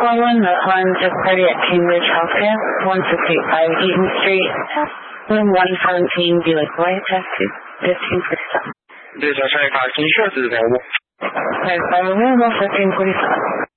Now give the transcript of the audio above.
441, the Forensic Party at Cambridge Healthcare, 165 Eaton Street, room 117, Buick White, taxi 1547. 对，小帅卡，请设置的务。 Room 1547.